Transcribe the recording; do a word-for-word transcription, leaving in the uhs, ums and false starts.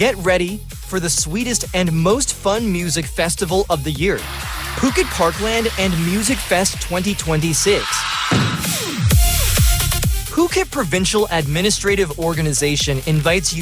Get ready for the sweetest and most fun music festival of the year, Phuket Parkland and Music Fest twenty twenty-six. Phuket Provincial Administrative Organization invites you